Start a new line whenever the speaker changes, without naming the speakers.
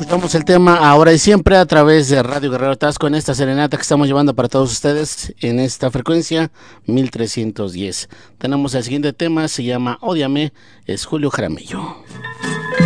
Escuchamos el tema Ahora y Siempre a través de Radio Guerrero Tasco en esta serenata que estamos llevando para todos ustedes en esta frecuencia 1310. Tenemos el siguiente tema, se llama Ódiame, es Julio Jaramillo.